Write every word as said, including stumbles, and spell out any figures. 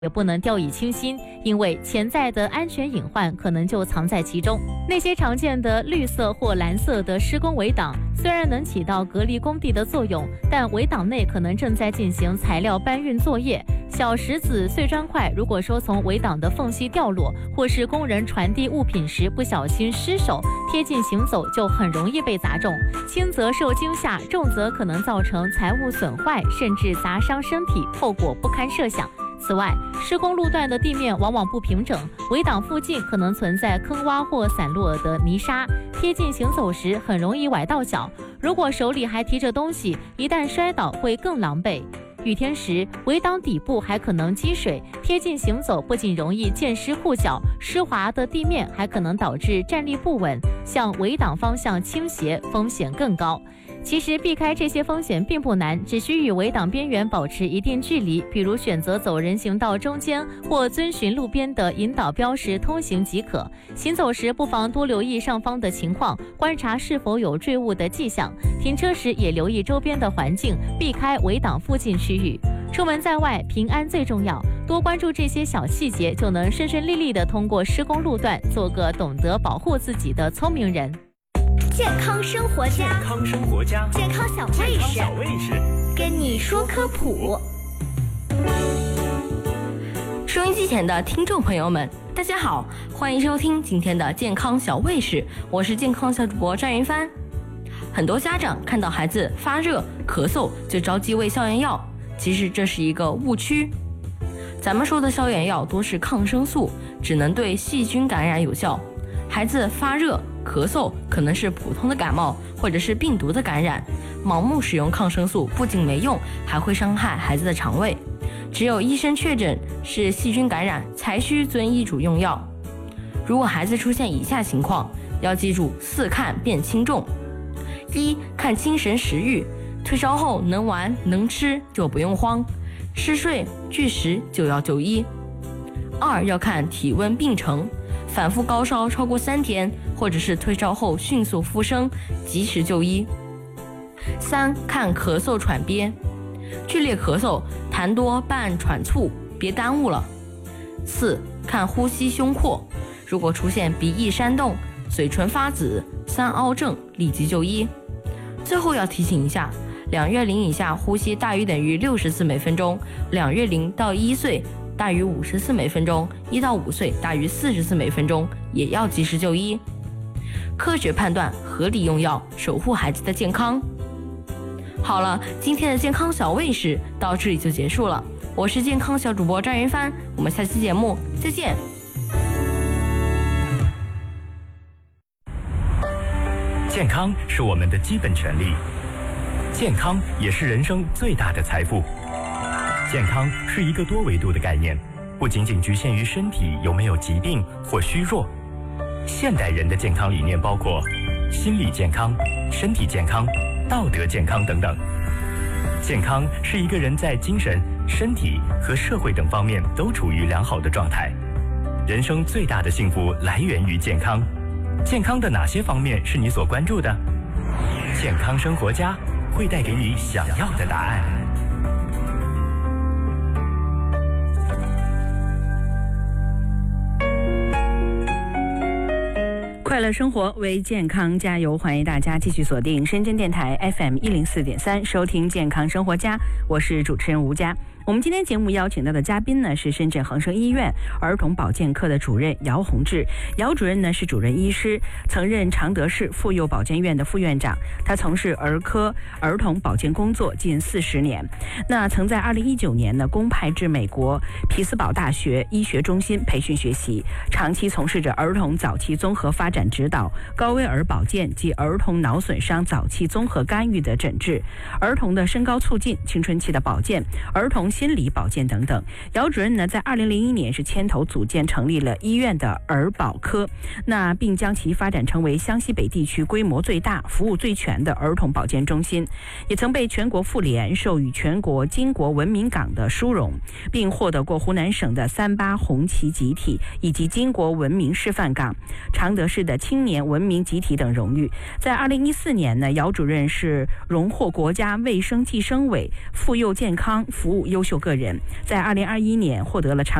也不能掉以轻心，因为潜在的安全隐患可能就藏在其中。那些常见的绿色或蓝色的施工围挡，虽然能起到隔离工地的作用，但围挡内可能正在进行材料搬运作业。小石子、碎砖块，如果说从围挡的缝隙掉落，或是工人传递物品时不小心失手贴近行走，就很容易被砸中。轻则受惊吓，重则可能造成财物损坏，甚至砸伤身体，后果不堪设想。此外，施工路段的地面往往不平整，围挡附近可能存在坑洼或散落的泥沙，贴近行走时很容易崴到脚。如果手里还提着东西，一旦摔倒会更狼狈。雨天时，围挡底部还可能积水，贴近行走不仅容易溅湿护脚，湿滑的地面还可能导致站立不稳，向围挡方向倾斜，风险更高。其实避开这些风险并不难，只需与围挡边缘保持一定距离，比如选择走人行道中间或遵循路边的引导标识通行即可。行走时不妨多留意上方的情况，观察是否有坠物的迹象。停车时也留意周边的环境，避开围挡附近区域。出门在外，平安最重要，多关注这些小细节，就能顺顺利利地通过施工路段，做个懂得保护自己的聪明人。 健康生活家， 健康生活家， 健康小卫士， 小卫士跟你说科普。 收音机前的听众朋友们，大家好，欢迎收听今天的健康小卫士，我是健康小主播张云帆。很多家长看到孩子发热、咳嗽就着急喂消炎药，其实这是一个误区。咱们说的消炎药多是抗生素，只能对细菌感染有效。孩子发热、咳嗽可能是普通的感冒或者是病毒的感染，盲目使用抗生素不仅没用，还会伤害孩子的肠胃。只有医生确诊是细菌感染，才需遵医嘱用药。如果孩子出现以下情况，要记住四看辨轻重。一、看精神食欲，退烧后能玩能吃就不用慌，嗜睡拒食就要就医。二、要看体温病程，反复高烧超过三天，或者是退烧后迅速复升，及时就医。三、看咳嗽喘憋，剧烈咳嗽、痰多伴喘促，别耽误了。四、看呼吸胸廓，如果出现鼻翼扇动、嘴唇发紫、三凹症，立即就医。最后要提醒一下，两月龄以下呼吸大于等于六十次每分钟，两月龄到一岁大于五十次每分钟，一到五岁大于四十次每分钟，也要及时就医。科学判断，合理用药，守护孩子的健康。好了，今天的健康小卫士到这里就结束了。我是健康小主播张云帆，我们下期节目再见。 健康是我们的基本权利，健康也是人生最大的财富。健康是一个多维度的概念，不仅仅局限于身体有没有疾病或虚弱。现代人的健康理念包括心理健康、身体健康、道德健康等等。健康是一个人在精神、身体和社会等方面都处于良好的状态。人生最大的幸福来源于健康。健康的哪些方面是你所关注的？健康生活家会带给你想要的答案。 快乐生活，为健康加油！欢迎大家继续锁定深圳电台 F M 一零四点三，收听健康生活家，我是主持人吴佳。我们今天节目邀请到的嘉宾呢是深圳恒生医院儿童保健科的主任姚宏志。姚主任呢是主任医师，曾任常德市妇幼保健院的副院长。他从事儿科儿童保健工作近四十年。那曾在二零一九年呢公派至美国匹兹堡大学医学中心培训学习，长期从事着儿童早期综合发展指导、高危儿保健及儿童脑损伤早期综合干预的诊治、儿童的身高促进、青春期的保健、儿童心理保健等等。姚主任呢，在二零零一年是牵头组建成立了医院的儿保科，那并将其发展成为湘西北地区规模最大、服务最全的儿童保健中心，也曾被全国妇联授予全国巾帼文明岗的殊荣，并获得过湖南省的三八红旗集体以及巾帼文明示范岗、常德市的青年文明集体等荣誉。在二零一四年呢，姚主任是荣获国家卫生计生委妇幼健康服务优优秀个人，在二零二一年获得了长